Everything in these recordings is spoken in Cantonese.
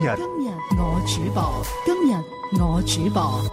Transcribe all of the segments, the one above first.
今日我主播，今日我主播。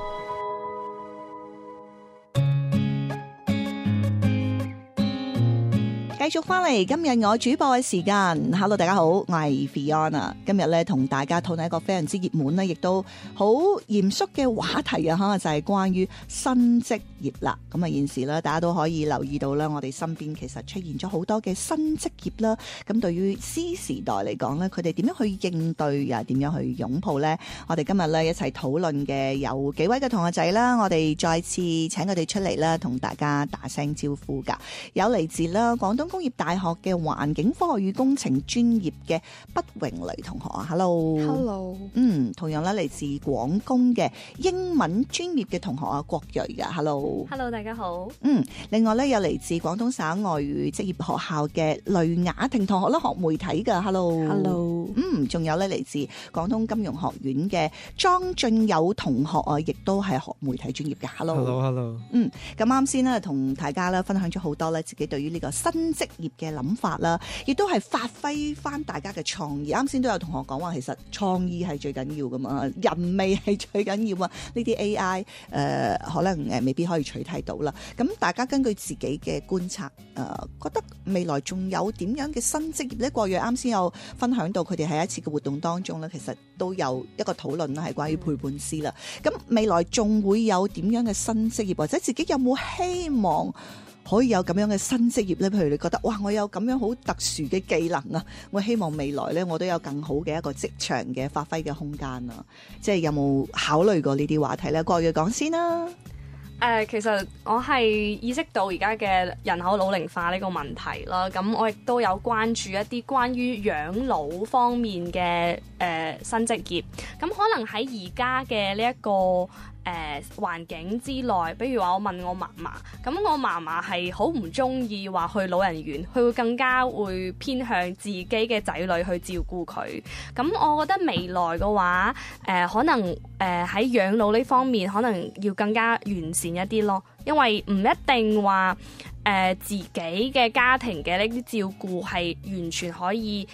繼續翻嚟今日我主播嘅時間 ，Hello 大家好，我係 Fiona， 今日咧同大家討論一個非常之熱門咧，亦都好嚴肅嘅話題啊，就係關於新職業啦。咁啊，現時咧大家都可以留意到啦，我哋身邊其實出現咗好多嘅新職業啦。咁對於 C 時代嚟講咧，佢哋點樣去應對啊？點樣去擁抱咧？我哋今日咧一齊討論嘅有幾位嘅同學仔啦，我哋再次請佢哋出嚟啦，同大家打聲招呼噶。有嚟自啦廣東工業大學嘅環境科學與工程專業嘅畢榮蕾同學啊 ，Hello， 同樣咧嚟自廣工嘅英文專業嘅同學啊，郭睿噶 ，Hello， 大家好， 另外咧有嚟自廣東省外語職業學校嘅雷雅婷同學啦，學媒體噶 ，Hello， 仲有咧嚟自廣東金融學院嘅莊俊友同學啊，亦都係學媒體專業嘅 ，Hello， 咁啱先咧同大家咧分享咗好多咧自己對於呢個新職業嘅諗法啦，亦都係發揮翻大家嘅創意。啱先都有同學講話，其實創意係最緊要噶嘛，人味係最緊要啊。呢啲 AI 可能未必可以取替到啦。咁大家根據自己嘅觀察，覺得未來仲有點樣嘅新職業咧？郭睿啱先有分享到，佢哋喺一次嘅活動當中咧，其實都有一個討論啦，係關於陪伴師啦。咁未來仲會有點樣嘅新職業，或者自己有冇希望可以有咁樣嘅新職業咧？譬如你覺得哇，我有咁樣好特殊嘅技能啊，我希望未來咧我都有更好嘅一個職場嘅發揮嘅空間啊！即係有冇考慮過呢啲話題咧？郭睿講先啦。 其實我係意識到而家嘅人口老齡化呢個問題啦，咁我亦都有關注一啲關於養老方面嘅新職業，咁可能喺而家嘅呢一個環境之內，比如話我問我嫲嫲，咁我嫲嫲係好唔中意話去老人院，佢會更加會偏向自己嘅仔女去照顧佢。咁我覺得未來嘅話，可能喺養老呢方面，可能要更加完善一啲咯，因為唔一定話自己嘅家庭嘅呢啲照顧係完全可以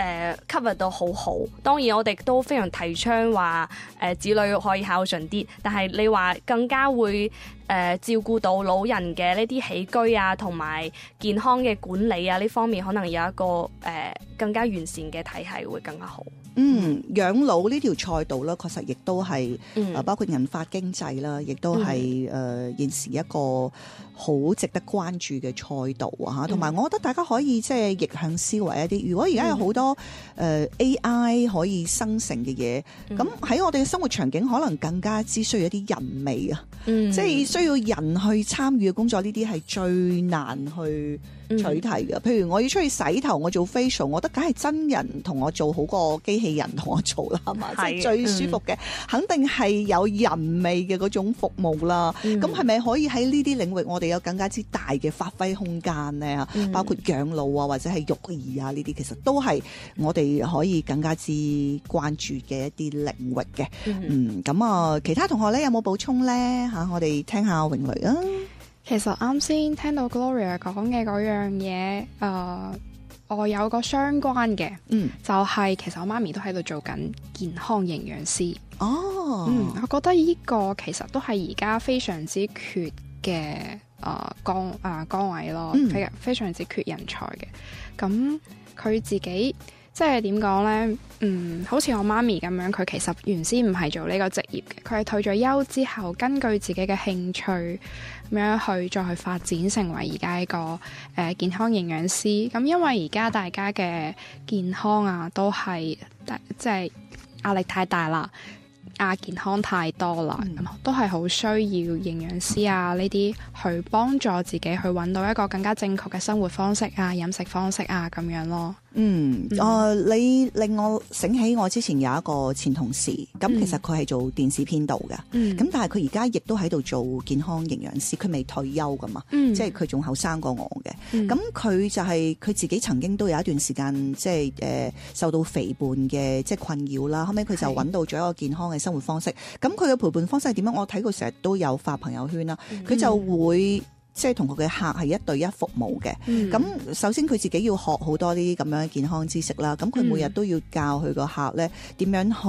cover 到好好。當然我哋都非常提倡話子女可以孝順啲，但係你話更加會照顧到老人嘅呢啲起居啊同埋健康嘅管理啊呢方面，可能有一個更加完善嘅體系會更加好。 養老呢條賽道咧，確實亦都係包括銀髮經濟啦，亦都係現時一個好值得關注嘅賽道啊！同埋我覺得大家可以即係逆向思維一啲。如果而家有好多AI 可以生成嘅嘢，咁喺我哋嘅生活場景可能更加之需要一啲人味啊！即係需要人去參與嘅工作，呢啲係最難去取替嘅。譬如我要出去洗頭，我做 facial， 我覺得梗係真人同我做好過機器人同我做啦，係嘛？即係最舒服嘅，肯定係有人味嘅嗰種服務啦。咁係咪可以喺呢啲領域，我哋有更加之大嘅發揮空間呢？包括養老啊，或者係育兒啊，呢啲其實都係我哋可以更加之關注嘅一啲領域嘅。咁啊，其他同學咧有冇補充咧？我哋聽下榮蕾啊。 其實啱先聽到 Gloria 講嘅嗰樣嘢，我有個相關嘅，就係其實我媽咪都喺度做緊健康營養師。我覺得呢個其實都係而家非常之缺嘅崗位咯，非常之缺人才嘅。咁佢自己即係點講呢？好似我媽咪咁樣，佢其實原先唔係做呢個職業嘅，佢係退咗休之後，根據自己嘅興趣咁樣去再去發展，成為而家一個健康營養師。咁因為而家大家嘅健康啊，都係即係壓力太大啦，亞健康太多啦，都係好需要營養師啊呢啲去幫助自己去揾到一個更加正確嘅生活方式啊、飲食方式啊咁樣咯。 你令我醒起我之前有一個前同事，咁其實佢係做電視編導嘅，咁但係佢而家亦都喺度做健康營養師，佢未退休噶嘛，即係佢仲後生過我嘅，咁佢就係佢自己曾經都有一段時間即係受到肥胖嘅即係困擾啦，後尾佢就揾到咗一個健康嘅生活方式。咁佢嘅陪伴方式係點樣？我睇佢成日都有發朋友圈啦，佢就會即係同佢嘅客係一對一服務嘅。咁首先佢自己要學好多啲咁樣嘅健康知識啦。咁佢每日都要教佢個客咧點樣